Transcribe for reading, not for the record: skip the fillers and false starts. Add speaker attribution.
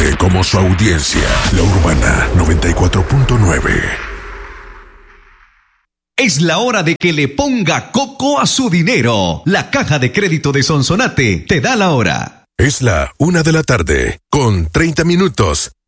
Speaker 1: fuerte como su audiencia. La Urbana 94.9.
Speaker 2: Es la hora de que le ponga coco a su dinero. La caja de crédito de Sonsonate te da la hora.
Speaker 1: Es la 1:00 p.m, con 30 minutos.